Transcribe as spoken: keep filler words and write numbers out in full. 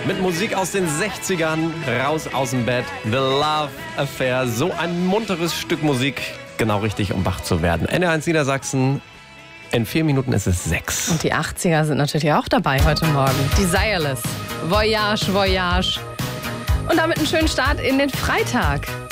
mit Musik aus den sechzigern, raus aus dem Bett. The Love Affair, so ein munteres Stück Musik, genau richtig, um wach zu werden. N R eins Niedersachsen, in vier Minuten ist es sechs. Und die achtziger sind natürlich auch dabei heute Morgen. Desireless, Voyage, Voyage. Und damit einen schönen Start in den Freitag.